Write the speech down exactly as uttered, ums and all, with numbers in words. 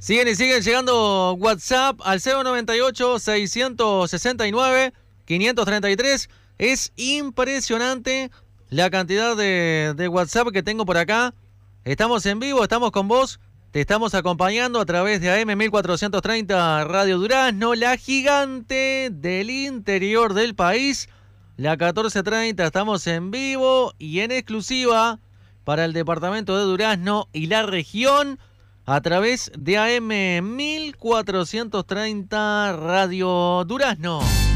Siguen y siguen llegando WhatsApp al cero noventa y ocho, seiscientos sesenta y nueve, quinientos treinta y tres. Es impresionante la cantidad de, de WhatsApp que tengo por acá. Estamos en vivo, estamos con vos. Te estamos acompañando a través de A M mil cuatrocientos treinta Radio Durazno, la gigante del interior del país. La catorce treinta, estamos en vivo y en exclusiva para el departamento de Durazno y la región a través de A M mil cuatrocientos treinta Radio Durazno.